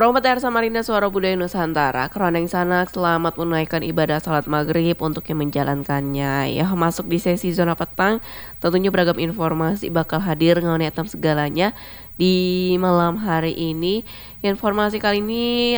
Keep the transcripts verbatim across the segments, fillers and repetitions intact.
Hormat Air Samarinda Suara Budaya Nusantara, Kroneng Sanak selamat menunaikan ibadah salat maghrib untuk yang menjalankannya. Ya, masuk di sesi zona petang, tentunya beragam informasi bakal hadir mengenai atam segalanya di malam hari ini. Informasi kali ini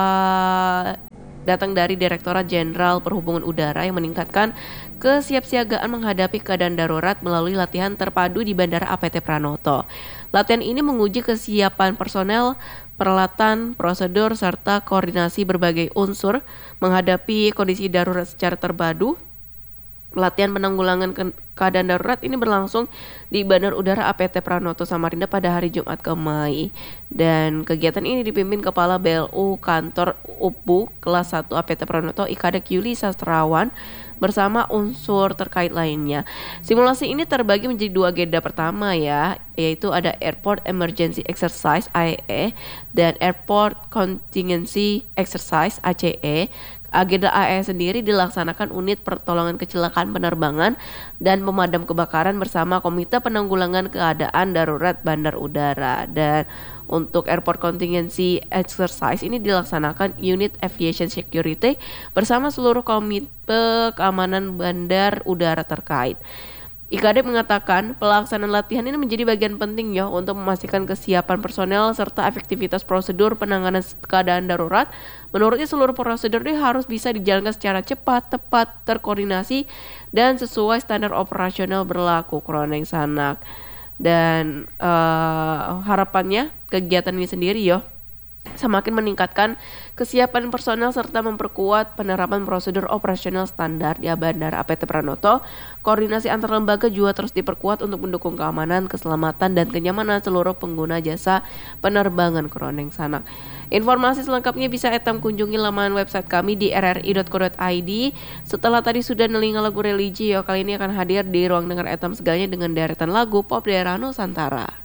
uh, datang dari Direktorat Jenderal Perhubungan Udara yang meningkatkan kesiapsiagaan menghadapi keadaan darurat melalui latihan terpadu di Bandara A P T Pranoto. Latihan ini menguji kesiapan personel, peralatan, prosedur, serta koordinasi berbagai unsur menghadapi kondisi darurat secara terpadu. Latihan penanggulangan ke- keadaan darurat ini berlangsung di Bandar Udara A P T Pranoto Samarinda pada hari Jumat kemarin. Dan kegiatan ini dipimpin Kepala B L U Kantor U P U Kelas satu A P T Pranoto Ikadek Yuli Sastrawan bersama unsur terkait lainnya. Simulasi ini terbagi menjadi dua agenda pertama ya, yaitu ada Airport Emergency Exercise A E E dan Airport Contingency Exercise A C E. Agenda A E sendiri dilaksanakan unit pertolongan kecelakaan penerbangan dan pemadam kebakaran bersama Komite Penanggulangan Keadaan Darurat Bandar Udara. Dan untuk Airport Contingency Exercise ini dilaksanakan unit Aviation Security bersama seluruh Komite Keamanan Bandar Udara terkait. Ikadek mengatakan pelaksanaan latihan ini menjadi bagian penting ya untuk memastikan kesiapan personel serta efektivitas prosedur penanganan keadaan darurat. Menurutnya seluruh prosedur ini harus bisa dijalankan secara cepat, tepat, terkoordinasi dan sesuai standar operasional berlaku. Kroneng Sanak. Dan uh, harapannya kegiatan ini sendiri ya semakin meningkatkan kesiapan personel serta memperkuat penerapan prosedur operasional standar di Bandara A P T Pranoto. Koordinasi antar lembaga juga terus diperkuat untuk mendukung keamanan, keselamatan, dan kenyamanan seluruh pengguna jasa penerbangan. Kroneng Sanak. Informasi selengkapnya bisa etam kunjungi laman website kami di r r i dot co dot i d. Setelah tadi sudah nelinga lagu religi, yo kali ini akan hadir di ruang dengar etam segalanya dengan deretan lagu pop daerah Nusantara.